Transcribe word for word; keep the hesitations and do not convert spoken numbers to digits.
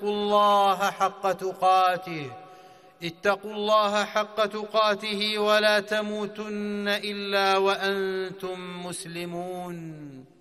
الله حق تقاته اتقوا الله حق تقاته ولا تموتن إلا وأنتم مسلمون.